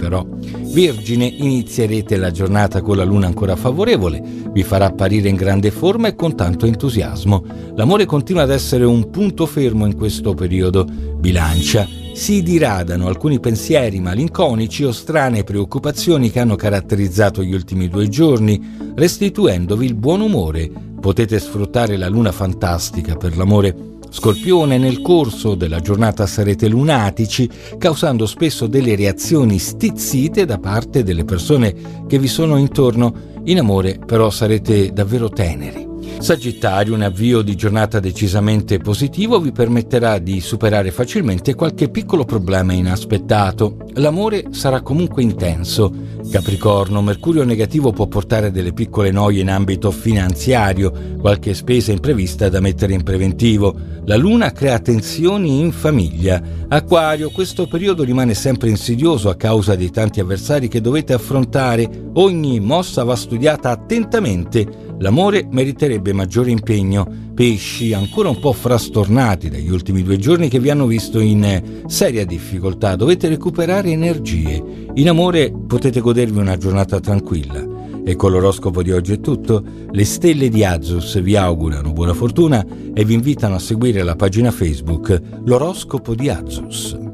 però. Vergine, inizierete la giornata con la luna ancora favorevole, vi farà apparire in grande forma e con tanto entusiasmo. L'amore continua ad essere un punto fermo in questo periodo. Bilancia, si diradano alcuni pensieri malinconici o strane preoccupazioni che hanno caratterizzato gli ultimi 2 giorni, restituendovi il buon umore. Potete sfruttare la luna fantastica per l'amore. Scorpione, nel corso della giornata sarete lunatici, causando spesso delle reazioni stizzite da parte delle persone che vi sono intorno. In amore però sarete davvero teneri. Sagittario, un avvio di giornata decisamente positivo vi permetterà di superare facilmente qualche piccolo problema inaspettato. L'amore sarà comunque intenso. Capricorno, Mercurio negativo può portare delle piccole noie in ambito finanziario, qualche spesa imprevista da mettere in preventivo. La luna crea tensioni in famiglia. Acquario, questo periodo rimane sempre insidioso a causa dei tanti avversari che dovete affrontare. Ogni mossa va studiata attentamente. L'amore meriterebbe maggiore impegno. Pesci, ancora un po' frastornati dagli ultimi 2 giorni che vi hanno visto in seria difficoltà, dovete recuperare energie. In amore potete godervi una giornata tranquilla. E con l'oroscopo di oggi è tutto. Le stelle di Azus vi augurano buona fortuna e vi invitano a seguire la pagina Facebook L'Oroscopo di Azus.